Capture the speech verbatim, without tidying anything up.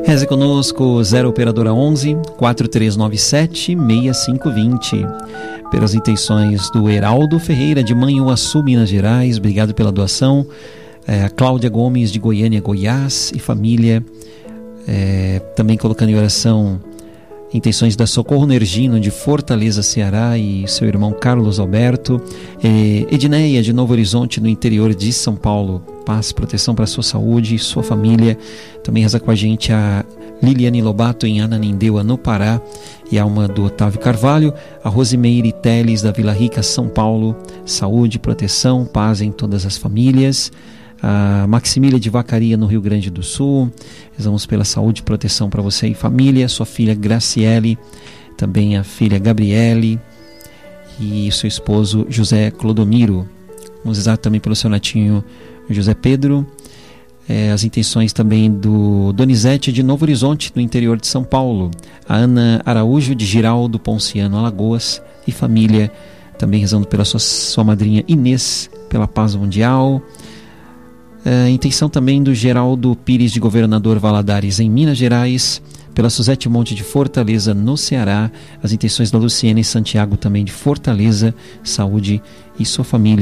Reze conosco, zero operadora onze, quatro três nove sete, seis cinco dois zero. Pelas intenções do Heraldo Ferreira, de Manhuaçu, Minas Gerais, obrigado pela doação. É, a Cláudia Gomes, de Goiânia, Goiás, e família. É, também colocando em oração intenções da Socorro Nergino, de Fortaleza, Ceará, e seu irmão Carlos Alberto. É, Edneia, de Novo Horizonte, no interior de São Paulo. Paz, proteção para a sua saúde e sua família. Também reza com a gente a Liliane Lobato, em Ananindeua, no Pará, e a alma do Otávio Carvalho. A Rosimeire Teles, da Vila Rica, São Paulo. Saúde, proteção, paz em todas as famílias. A Maximília de Vacaria, no Rio Grande do Sul. Rezamos pela saúde e proteção para você e família. Sua filha Graciele, também a filha Gabriele e seu esposo José Clodomiro. Vamos rezar também pelo seu netinho José Pedro. É, as intenções também do Donizete, de Novo Horizonte, no interior de São Paulo. A Ana Araújo, de Giraldo Ponciano, Alagoas, e família. Também rezando pela sua, sua madrinha Inês, pela paz mundial. A intenção também do Geraldo Pires, de Governador Valadares, em Minas Gerais, pela Suzete Monte, de Fortaleza, no Ceará. As intenções da Luciene Santiago, também de Fortaleza, saúde e sua família.